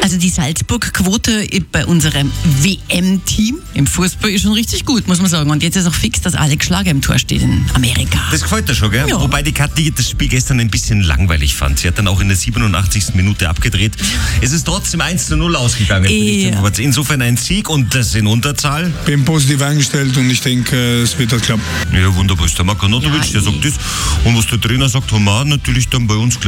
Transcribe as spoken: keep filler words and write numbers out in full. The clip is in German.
Also die Salzburg-Quote bei unserem W M-Team im Fußball ist schon richtig gut, muss man sagen. Und jetzt ist auch fix, dass Alex Schlager im Tor steht in Amerika. Das gefällt dir schon, gell? Ja. Wobei die Kathi das Spiel gestern ein bisschen langweilig fand. Sie hat dann auch in der siebenundachtzigsten Minute abgedreht. Es ist trotzdem eins zu null ausgegangen. Ja. Insofern ein Sieg und das in Unterzahl. Bin positiv eingestellt und ich denke, es wird halt klappen. Ja, wunderbar. Ist der Marko Notovic, Ja, der sagt das. Und was der Trainer sagt, haben wir auch natürlich dann bei uns